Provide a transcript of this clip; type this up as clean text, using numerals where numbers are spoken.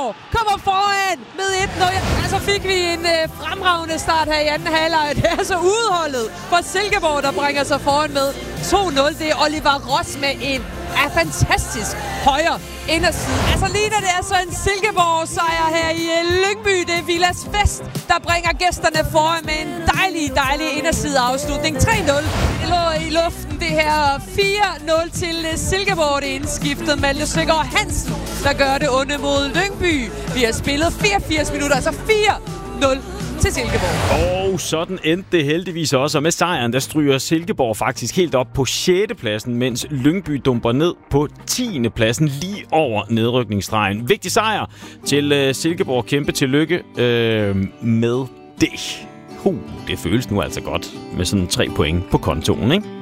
Silkeborg kommer foran med 1-0. Så fik vi en fremragende start her i anden halvleg. Det er så udholdet for Silkeborg, der bringer sig foran med 2-0. Det er Oliver Ross med en fantastisk højre inderside. Ligner det altså en Silkeborg-sejr her i Lyngby. Det er Villas Fest, der bringer gæsterne foran med en dejlig inderside afslutning. 3-0. Det lå i luften det her. 4-0 til Silkeborg. Det er indskiftet Malte Søgaard Hansen, der gør det onde mod Lyngby. Vi har spillet 84 minutter, altså 4-0 til Silkeborg. Og sådan endte det heldigvis også. Og med sejren, der stryger Silkeborg faktisk helt op på 6. pladsen, mens Lyngby dumper ned på 10. pladsen lige over nedrykningsstregen. Vigtig sejr til Silkeborg. Kæmpe tillykke med det. Det føles nu altså godt med sådan 3 point på kontoen, ikke?